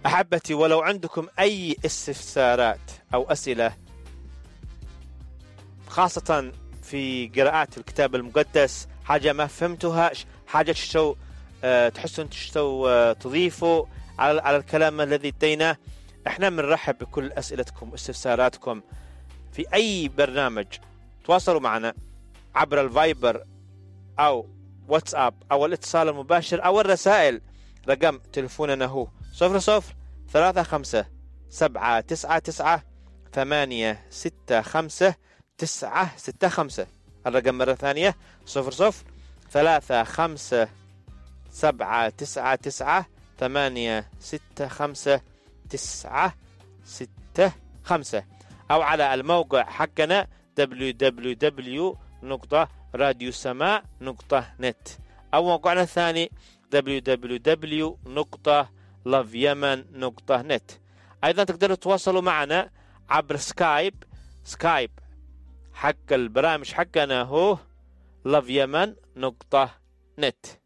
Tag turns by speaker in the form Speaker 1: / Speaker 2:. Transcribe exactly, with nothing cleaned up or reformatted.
Speaker 1: أحبتي، ولو عندكم أي استفسارات أو أسئلة خاصة في قراءات الكتاب المقدس، حاجة ما فهمتوها، حاجة تشتو أه تحسون تشتو أه تضيفوا على, على الكلام الذي اديناه، احنا بنرحب بكل أسئلتكم واستفساراتكم في أي برنامج. تواصلوا معنا عبر الفايبر أو واتساب أو الاتصال المباشر أو الرسائل. رقم تلفوننا هو صفر صفر ثلاثة خمسة سبعة تسعة تسعة ثمانية ستة خمسة تسعة ستة خمسة. الرقم مرة ثانية صفر صفر ثلاثة خمسة سبعة تسعة تسعة ثمانية ستة خمسة تسعة ستة خمسة، أو على الموقع حقنا دبليو دبليو دبليو دوت راديو سماء دوت نت، أو موقعنا الثاني دبليو دبليو دبليو دوت لاف يمن دوت نت. أيضا تقدروا تتواصلوا معنا عبر سكايب. سكايب حق البرامج حقنا هو لاف يمن دوت نت.